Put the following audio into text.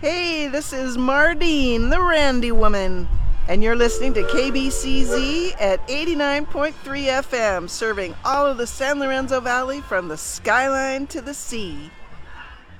Hey, this is Mardine, the Randy Woman, and you're listening to KBCZ at 89.3 FM, serving all of the San Lorenzo Valley from the skyline to the sea.